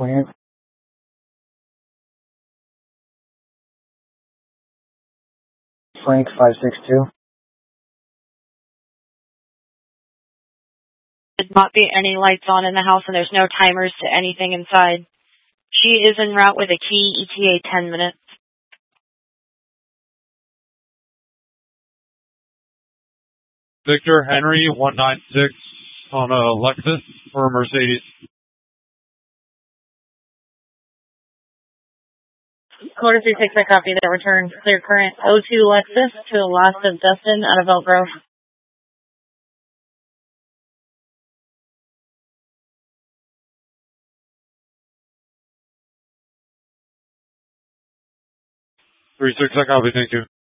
28. Frank 562. There's not be any lights on in the house, and there's no timers to anything inside. She is en route with a key, ETA 10 minutes. Victor Henry 196 on a Lexus or a Mercedes. Quarter 36, I copy that return. Clear current 02 Lexus to the last of Dustin out of Elk Grove. Three 6, I copy, thank you.